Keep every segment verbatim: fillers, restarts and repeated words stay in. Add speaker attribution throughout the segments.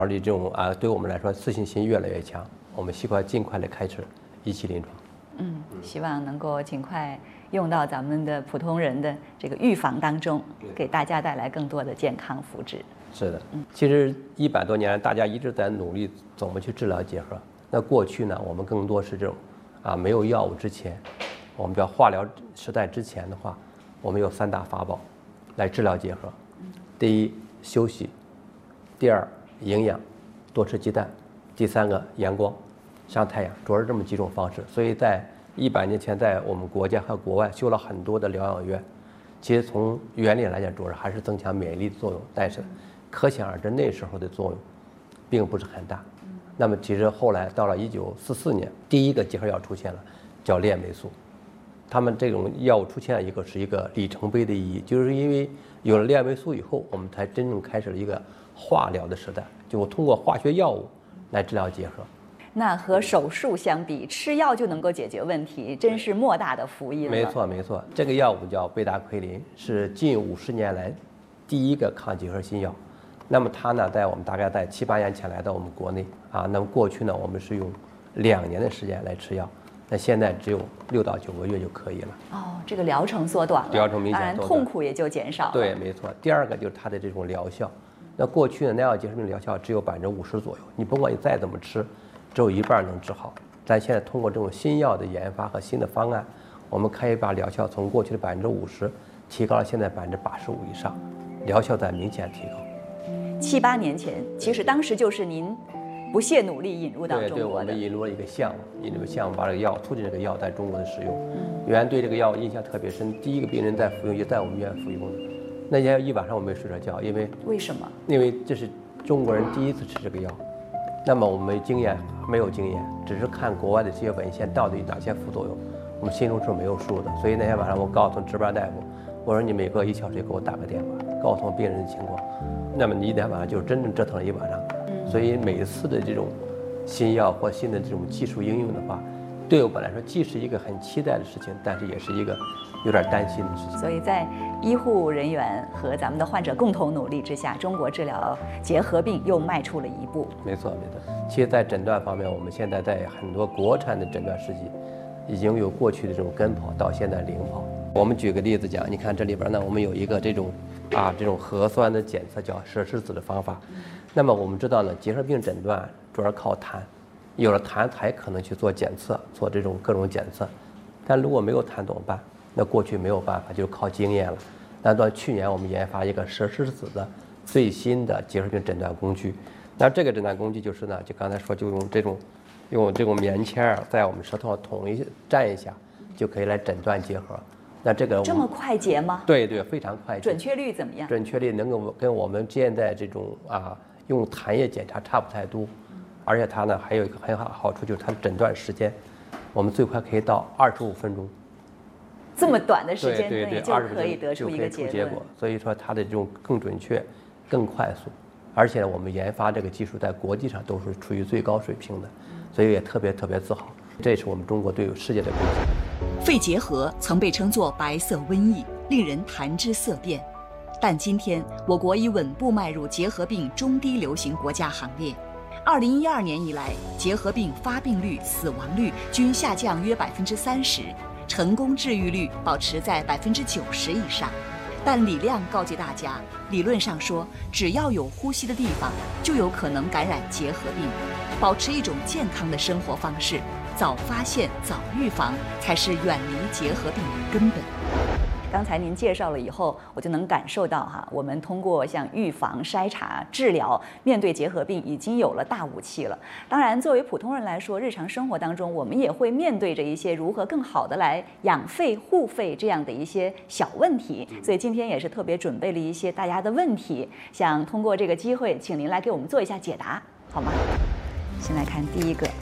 Speaker 1: 而且这种啊，对我们来说自信心越来越强，我们希望尽快的开始一期临床。
Speaker 2: 嗯，希望能够尽快用到咱们的普通人的这个预防当中，给大家带来更多的健康福祉。
Speaker 1: 是的，嗯，其实一百多年来，大家一直在努力怎么去治疗结核。那过去呢，我们更多是这种啊，没有药物之前，我们叫化疗时代之前的话，我们有三大法宝来治疗结核。第一，休息；第二，营养，多吃鸡蛋；第三个，阳光，上太阳，主要是这么几种方式。所以在一百年前，在我们国家和国外修了很多的疗养院。其实从原理来讲，主要还是增强免疫力的作用，但是可想而知那时候的作用并不是很大。那么其实后来到了一九四四年，第一个结核药出现了，叫链霉素。他们这种药物出现了一个是一个里程碑的意义，就是因为有了链霉素以后，我们才真正开始了一个化疗的时代，就通过化学药物来治疗结核。
Speaker 2: 那和手术相比，吃药就能够解决问题，真是莫大的福音了。
Speaker 1: 没错没错，这个药物叫贝达奎林，是近五十年来第一个抗结核新药。那么它呢，在我们大概在七八年前来到我们国内啊，那么过去呢，我们是用两年的时间来吃药，那现在只有六到九个月就可以了。
Speaker 2: 哦，这个疗程缩短了，
Speaker 1: 疗程明显缩短，
Speaker 2: 当然痛苦也就减少了。
Speaker 1: 对，没错。第二个就是它的这种疗效，那过去的耐药结核病疗效只有百分之五十左右，你甭管你再怎么吃，只有一半能治好。但现在通过这种新药的研发和新的方案，我们可以把疗效从过去的百分之五十提高了现在百分之八十五以上，疗效在明显提高。
Speaker 2: 七八年前，其实当时就是您不懈努力引入到中国的。
Speaker 1: 对对，我们引入了一个项目，引入项目把这个药促进这个药在中国的使用。原来对这个药印象特别深，第一个病人在服用就在我们医院服用的，那天一晚上我没睡着觉，因为
Speaker 2: 为什么？
Speaker 1: 因为这是中国人第一次吃这个药，那么我们没经验，没有经验，只是看国外的这些文献到底哪些副作用，我们心中是没有数的。所以那天晚上我告诉值班大夫，我说你每隔一小时给我打个电话，告诉我病人的情况。那么你一天晚上就真正折腾了一晚上。所以每一次的这种新药或新的这种技术应用的话，对我们来说既是一个很期待的事情，但是也是一个有点担心的事情。
Speaker 2: 所以在医护人员和咱们的患者共同努力之下，中国治疗结核病又迈出了一步。
Speaker 1: 没错没错。其实在诊断方面，我们现在在很多国产的诊断试剂已经有过去的这种跟跑到现在零跑。我们举个例子讲，你看这里边呢，我们有一个这种啊这种核酸的检测叫舌拭子的方法。那么我们知道呢，结核病诊断主要靠痰，有了痰才可能去做检测，做这种各种检测。但如果没有痰怎么办？那过去没有办法，就靠经验了。那到去年我们研发一个舌拭子的最新的结核病诊断工具。那这个诊断工具就是呢，就刚才说，就用这种用这种棉签儿在我们舌头上捅一蘸一下，就可以来诊断结核。那这个
Speaker 2: 这么快捷吗？
Speaker 1: 对对，非常快捷。
Speaker 2: 准确率怎么样？
Speaker 1: 准确率能够跟我们现在这种啊用痰液检查差不太多，而且它呢还有一个很好的好处，就是它的诊断时间，我们最快可以到二十五分钟。
Speaker 2: 这么短的时间内就
Speaker 1: 对对
Speaker 2: 可以得出一个结论。
Speaker 1: 结果，所以说它的这种更准确、更快速，而且我们研发这个技术在国际上都是处于最高水平的，所以也特别特别自豪。这也是我们中国对世界的贡献。
Speaker 3: 肺结核曾被称作白色瘟疫，令人谈之色变。但今天，我国已稳步迈入结核病中低流行国家行列。二零一二年以来，结核病发病率、死亡率均下降约百分之三十，成功治愈率保持在百分之九十以上。但李亮告诫大家，理论上说，只要有呼吸的地方，就有可能感染结核病。保持一种健康的生活方式，早发现、早预防，才是远离结核病的根本。
Speaker 2: 刚才您介绍了以后，我就能感受到哈，我们通过像预防、筛查、治疗，面对结核病已经有了大武器了。当然，作为普通人来说，日常生活当中，我们也会面对着一些如何更好的来养肺、护肺这样的一些小问题。所以今天也是特别准备了一些大家的问题，想通过这个机会，请您来给我们做一下解答，好吗？先来看第一个，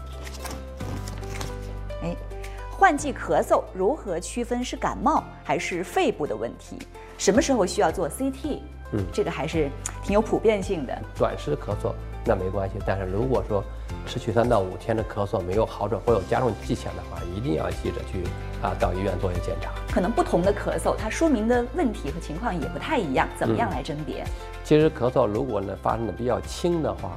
Speaker 2: 哎。换季咳嗽如何区分是感冒还是肺部的问题？什么时候需要做 C T？ 嗯，这个还是挺有普遍性的。
Speaker 1: 短时咳嗽， 那没关系。但是如果说持续三到五天的咳嗽没有好转或有加重迹象的话，一定要记着去啊到医院做一个检查。
Speaker 2: 可能不同的咳嗽，它说明的问题和情况也不太一样，怎么样来甄别？
Speaker 1: 嗯、其实咳嗽如果呢发生的比较轻的话，